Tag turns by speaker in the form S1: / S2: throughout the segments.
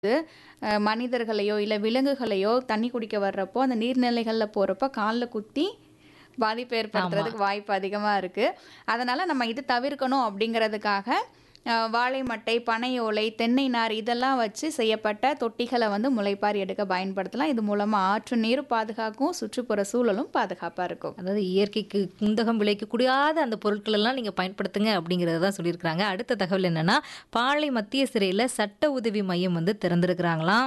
S1: மனிதர்களையோ, இல்ல விலங்குகளையோ தண்ணி குடிக்க வர்றப்போ, அந்த நீர்நிலைகள்ல போறப்போ கால்ல குத்தி பாதிப்பு
S2: ஆமா.
S1: ஏற்படுத்துறதுக்கு வாய்ப்பு அதிகமா இருக்கு. அதனால நம்ம இது தவிர்க்கணும் அப்படிங்கிறதுக்காக, வாழை மட்டை, பனை ஓலை, தென்னை நார் இதெல்லாம் வச்சு செய்யப்பட்ட தொட்டிகள வந்து முளைப்பாரி எடுக்க பயன்படுத்தலாம். இது மூலமா ஆற்று நீரும் பாதுகாக்கும், சுற்றுப்புற சூழலும் பாதுகாப்பா இருக்கும்.
S2: அதாவது இயற்கைக்கு குந்தகம் விளைவிக்கக்கூடாத அந்த பொருட்கள் எல்லாம் நீங்க பயன்படுத்துங்க அப்படிங்கிறத தான் சொல்லியிருக்கிறாங்க. அடுத்த தகவல் என்னன்னா, பாளை மத்திய சிறையில சட்ட உதவி மையம் வந்து திறந்திருக்கிறாங்களாம்.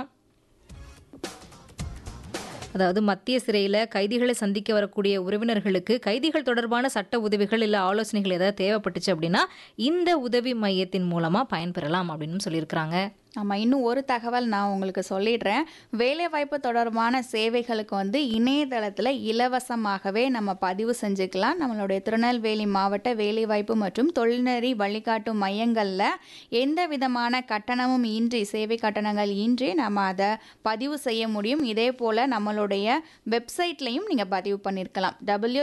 S2: அதாவது மத்திய சிறையில கைதிகளை சந்திக்க வரக்கூடிய உறவினர்களுக்கு கைதிகள் தொடர்பான சட்ட உதவிகள் இல்ல ஆலோசனைகள் ஏதாவது தேவைப்பட்டுச்சு அப்படின்னா, இந்த உதவி மையத்தின் மூலமா பயன்பெறலாம் அப்படின்னு சொல்லியிருக்கிறாங்க.
S1: ஆமா. இன்னும் ஒரு தகவல் நான் உங்களுக்கு சொல்லிடுறேன். வேலைவாய்ப்பு தொடர்பான சேவைகளுக்கு வந்து இணையதளத்துல இலவசமாகவே நம்ம பதிவு செஞ்சுக்கலாம். நம்மளுடைய திருநெல்வேலி மாவட்ட வேலைவாய்ப்பு மற்றும் தொழில்நெறி வழிகாட்டும் மையங்கள்ல எந்த விதமான கட்டணமும் இன்றி, சேவை கட்டணங்கள் இன்றி நம்ம அத பதிவு செய்ய முடியும். இதே போல நம்மளுடைய வெப்சைட்லயும் நீங்க பதிவு பண்ணியிருக்கலாம்.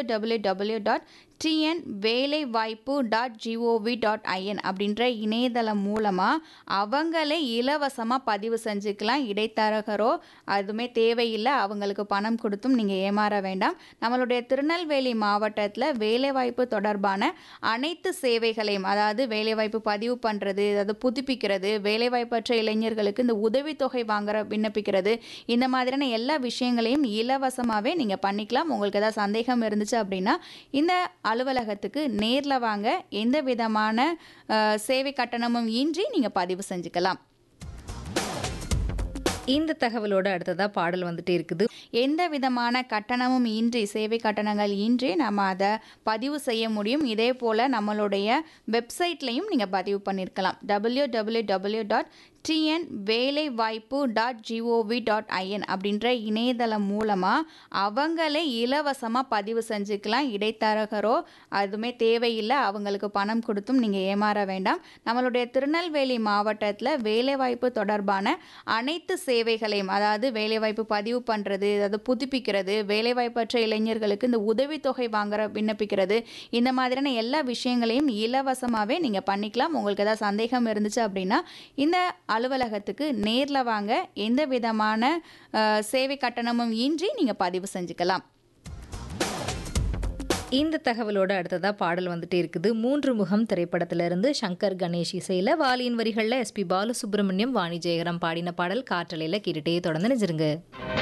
S1: www.tnvelaivaaipu.gov.in அப்படின்ற இணையதளம் மூலமா அவங்களே இலவசமா பதிவு செஞ்சுக்கலாம். இடைத்தரகரோ அதுவுமே தேவையில்லை. அவங்களுக்கு பணம் கொடுத்தும் நீங்க ஏமாற வேண்டாம். நம்மளுடைய திருநெல்வேலி மாவட்டத்துல வேலைவாய்ப்பு தொடர்பான அனைத்து சேவைகளையும், அதாவது வேலைவாய்ப்பு பதிவு பண்றது, அதாவது புதுப்பிக்கிறது, வேலைவாய்ப்பற்ற இளைஞர்களுக்கு இந்த உதவித்தொகை விண்ணப்பிக்கிறது, இந்த மாதிரியான எல்லா விஷயங்களையும் இலவசமாவே நீங்க பண்ணிக்கலாம். உங்களுக்கு ஏதாவது சந்தேகம் இருந்துச்சு அப்படின்னா இந்த அலுவலகத்துக்கு நேர்ல வாங்க. எந்த விதமான சேவை கட்டணமும் இன்றி நீங்க பதிவு செஞ்சுக்கலாம்.
S2: இந்த தகவலோட அடுத்ததா பாடல் வந்துட்டே இருக்குது.
S1: எந்த விதமான கட்டணமும் இன்றி, சேவை கட்டணங்கள் இன்றி நம்ம அதை பதிவு செய்ய முடியும். இதே போல நம்மளுடைய வெப்சைட்லையும் நீங்க பதிவு பண்ணியிருக்கலாம். www.tnvelaivaaipu.gov.in அப்படின்ற இணையதளம் மூலமா அவங்களே இலவசமா பதிவு செஞ்சுக்கலாம். இடைத்தரகரோ அதுவுமே தேவையில்லை. அவங்களுக்கு பணம் கொடுத்தும் நீங்க ஏமாற வேண்டாம். நம்மளுடைய திருநெல்வேலி மாவட்டத்துல வேலைவாய்ப்பு தொடர்பான அனைத்து சேவைகளையும், அதாவது வேலைவாய்ப்பு பதிவு பண்றது, அதாவது புதுப்பிக்கிறது, வேலைவாய்ப்பற்ற இளைஞர்களுக்கு இந்த உதவித்தொகை விண்ணப்பிக்கிறது, இந்த மாதிரியான எல்லா விஷயங்களையும் இலவசமாவே நீங்க பண்ணிக்கலாம். உங்களுக்கு ஏதாவது சந்தேகம் இருந்துச்சு அப்படின்னா இந்த அலுவலகத்துக்கு நேர்ல வாங்க. எந்த விதமான சேவை கட்டணமும் இன்றி நீங்க பதிவு செஞ்சுக்கலாம்.
S2: இந்த தகவலோட அடுத்ததா பாடல் வந்துட்டே இருக்குது. 3 முகம் திரைப்படத்திலிருந்து சங்கர் கணேஷ் இசையில, வாலியின் வரிகள்ல எஸ்பி பாலசுப்ரமணியம், வாணி ஜெயராம் பாடின பாடல் காற்றலையில கேட்டுட்டே தொடர்ந்து நினைச்சிருங்க.